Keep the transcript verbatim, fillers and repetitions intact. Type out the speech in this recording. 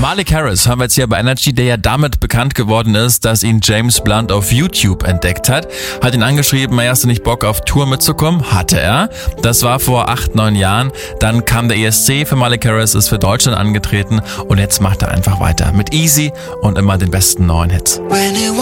Malik Harris haben wir jetzt hier bei Energy, der ja damit bekannt geworden ist, dass ihn James Blunt auf YouTube entdeckt hat. Hat ihn angeschrieben, hey, hast du nicht Bock auf Tour mitzukommen? Hatte er. Das war vor acht, neun Jahren. Dann kam der E S C für Malik Harris, ist für Deutschland angetreten und jetzt macht er einfach weiter mit Easy und immer den besten neuen Hits.